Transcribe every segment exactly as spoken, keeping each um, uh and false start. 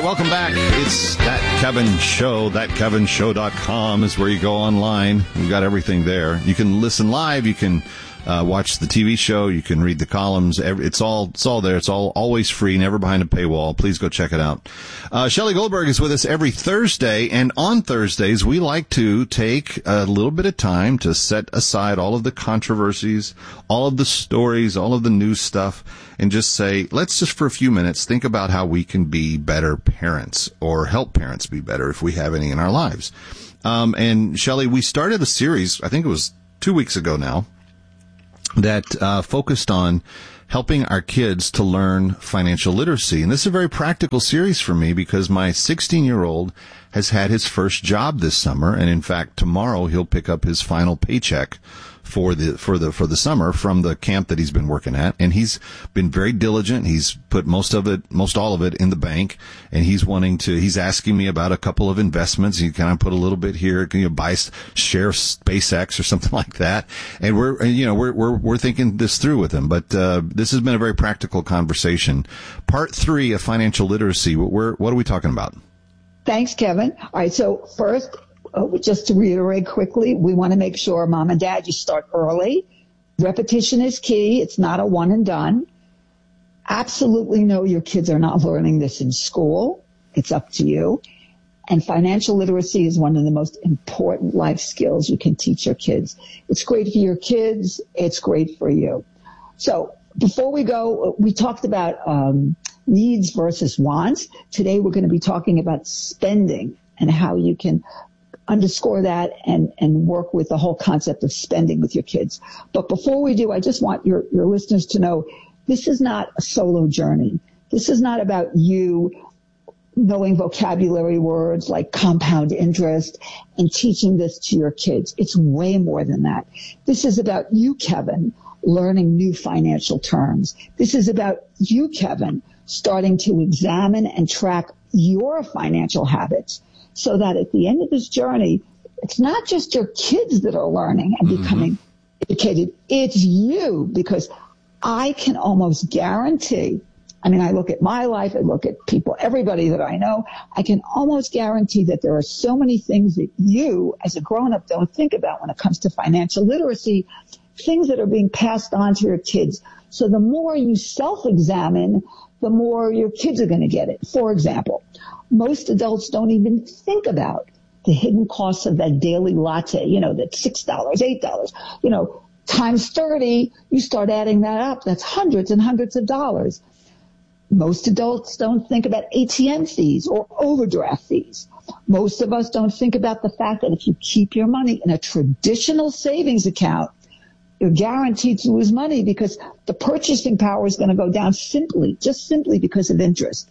welcome back. It's That Kevin Show. that kevin show dot com is where you go online. We've got everything there. You can listen live. You can uh, watch the T V show. You can read the columns. Every, it's all it's all there. It's all always free, never behind a paywall. Please go check it out. Uh, Shelley Goldberg is with us every Thursday, and on Thursdays we like to take a little bit of time to set aside all of the controversies, all of the stories, all of the news stuff, and just say, let's just for a few minutes think about how we can be better parents or help parents be better if we have any in our lives. Um, and Shelley, we started a series, I think it was two weeks ago now, that uh, focused on helping our kids to learn financial literacy. And this is a very practical series for me because my sixteen-year-old has had his first job this summer, and in fact, tomorrow he'll pick up his final paycheck for the for the for the summer from the camp that he's been working at. And he's been very diligent. He's put most of it, most all of it in the bank, and he's wanting to, he's asking me about a couple of investments. He kind of put a little bit here, can you buy, share SpaceX or something like that? And we're, you know, we're, we're, we're thinking this through with him, but, uh, this has been a very practical conversation. Part three of financial literacy. We're, what are we talking about? Thanks, Kevin. All right. So first, uh, just to reiterate quickly, we want to make sure mom and dad, you start early. Repetition is key. It's not a one and done. Absolutely know your kids are not learning this in school. It's up to you. And financial literacy is one of the most important life skills you can teach your kids. It's great for your kids. It's great for you. So before we go, we talked about um, needs versus wants. Today we're going to be talking about spending and how you can underscore that and, and work with the whole concept of spending with your kids. But before we do, I just want your, your listeners to know this is not a solo journey. This is not about you knowing vocabulary words like compound interest and teaching this to your kids. It's way more than that. This is about you, Kevin, learning new financial terms. This is about you, Kevin, starting to examine and track your financial habits so that at the end of this journey, it's not just your kids that are learning and mm-hmm. becoming educated. It's you, because I can almost guarantee, I mean, I look at my life, I look at people, everybody that I know, I can almost guarantee that there are so many things that you as a grown-up don't think about when it comes to financial literacy, things that are being passed on to your kids. So the more you self-examine, the more your kids are going to get it. For example, most adults don't even think about the hidden costs of that daily latte, you know, that's six dollars, eight dollars, you know, times thirty, you start adding that up. That's hundreds and hundreds of dollars. Most adults don't think about A T M fees or overdraft fees. Most of us don't think about the fact that if you keep your money in a traditional savings account, you're guaranteed to lose money because the purchasing power is going to go down simply, just simply because of interest.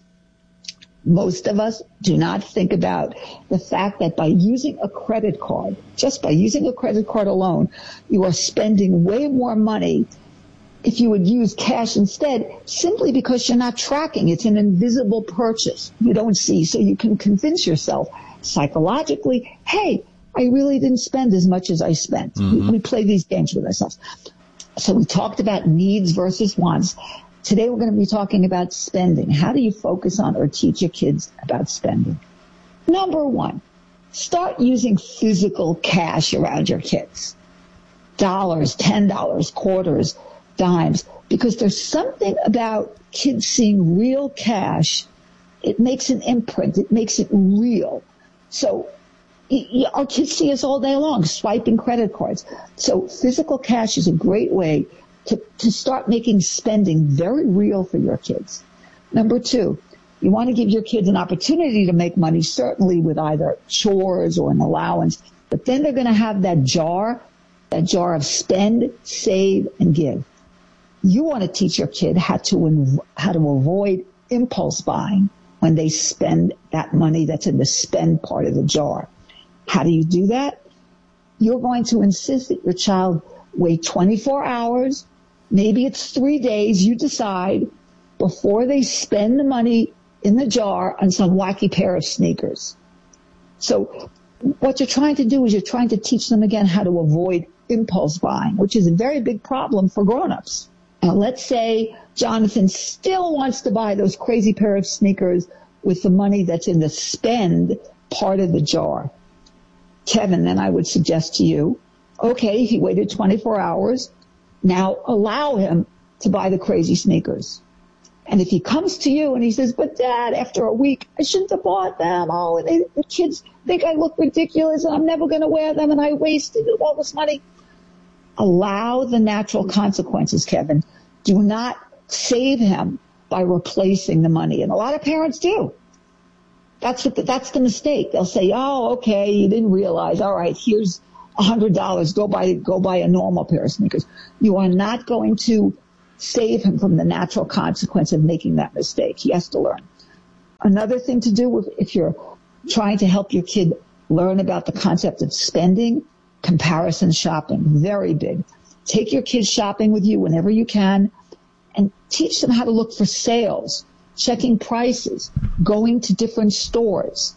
Most of us do not think about the fact that by using a credit card, just by using a credit card alone, you are spending way more money if you would use cash instead, simply because you're not tracking. It's an invisible purchase you don't see, so you can convince yourself psychologically, hey, I really didn't spend as much as I spent. Mm-hmm. We, we play these games with ourselves. So we talked about needs versus wants. Today we're going to be talking about spending. How do you focus on or teach your kids about spending? Number one, start using physical cash around your kids. Dollars, ten dollars, quarters, dimes, because there's something about kids seeing real cash. It makes an imprint. It makes it real. So our kids see us all day long swiping credit cards. So physical cash is a great way to, to start making spending very real for your kids. Number two, you want to give your kids an opportunity to make money, certainly with either chores or an allowance, but then they're going to have that jar, that jar of spend, save, and give. You want to teach your kid how to how to avoid impulse buying when they spend that money that's in the spend part of the jar. How do you do that? You're going to insist that your child wait twenty-four hours, maybe it's three days, you decide, before they spend the money in the jar on some wacky pair of sneakers. So what you're trying to do is you're trying to teach them again how to avoid impulse buying, which is a very big problem for grown-ups. Now, let's say Jonathan still wants to buy those crazy pair of sneakers, with the money that's in the spend part of the jar. Kevin, then I would suggest to you, okay, he waited twenty-four hours. Now allow him to buy the crazy sneakers. And if he comes to you and he says, but Dad, after a week, I shouldn't have bought them. Oh, they, the kids think I look ridiculous and I'm never going to wear them and I wasted all this money. Allow the natural consequences, Kevin. Do not save him by replacing the money. And a lot of parents do. That's what the, that's the mistake. They'll say, oh, okay, you didn't realize. All right, here's a hundred dollars. Go buy, go buy a normal pair of sneakers. You are not going to save him from the natural consequence of making that mistake. He has to learn. Another thing to do with, if you're trying to help your kid learn about the concept of spending, comparison shopping, very big. Take your kids shopping with you whenever you can and teach them how to look for sales, checking prices, going to different stores.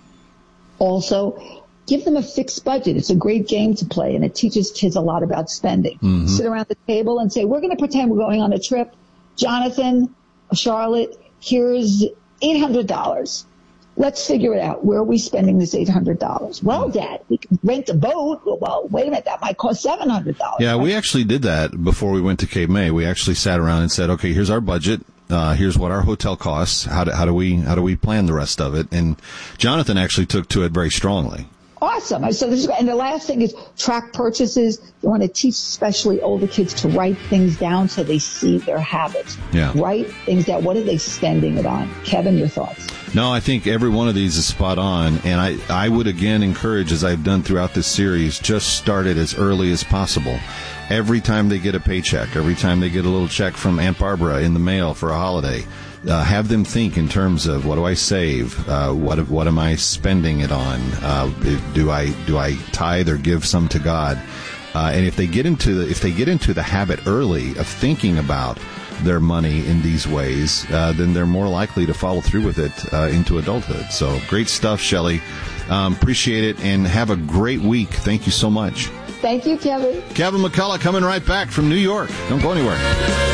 Also, give them a fixed budget. It's a great game to play, and it teaches kids a lot about spending. Mm-hmm. Sit around the table and say, we're going to pretend we're going on a trip. Jonathan, Charlotte, here's eight hundred dollars. Let's figure it out. Where are we spending this eight hundred dollars? Well, Dad, we can rent a boat. Well, wait a minute. That might cost seven hundred dollars. Yeah, we actually did that before we went to Cape May. We actually sat around and said, okay, here's our budget. Uh, here's what our hotel costs. How do, how do we, how do we plan the rest of it? And Jonathan actually took to it very strongly. Awesome. So this is, and the last thing is track purchases. You want to teach especially older kids to write things down so they see their habits. Yeah. Write things down. What are they spending it on? Kevin, your thoughts? No, I think every one of these is spot on. And I, I would again encourage, as I've done throughout this series, just start it as early as possible. Every time they get a paycheck, every time they get a little check from Aunt Barbara in the mail for a holiday, Uh, have them think in terms of, what do I save? Uh, what what am I spending it on? Uh, do I do I tithe or give some to God? Uh, and if they get into the, if they get into the habit early of thinking about their money in these ways, uh, then they're more likely to follow through with it uh, into adulthood. So great stuff, Shelley. Um, appreciate it, and have a great week. Thank you so much. Thank you, Kevin. Kevin McCullough coming right back from New York. Don't go anywhere.